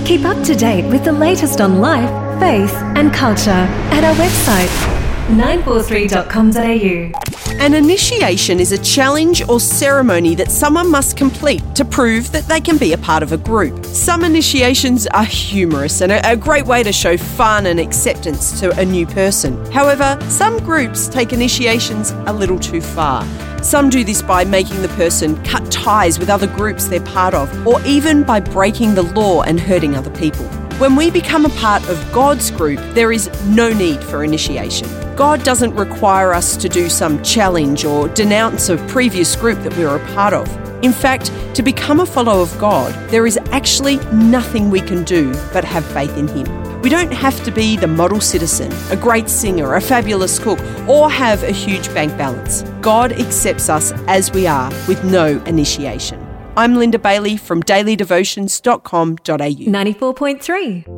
Keep up to date with the latest on life, faith and culture at our website 943.com.au. An initiation is a challenge or ceremony that someone must complete to prove that they can be a part of a group. Some initiations are humorous and a great way to show fun and acceptance to a new person. However, some groups take initiations a little too far. Some do this by making the person cut ties with other groups they're part of, or even by breaking the law and hurting other people. When we become a part of God's group, there is no need for initiation. God doesn't require us to do some challenge or denounce a previous group that we were a part of. In fact, to become a follower of God, there is actually nothing we can do but have faith in Him. We don't have to be the model citizen, a great singer, a fabulous cook, or have a huge bank balance. God accepts us as we are with no initiation. I'm Linda Bailey from dailydevotions.com.au. 94.3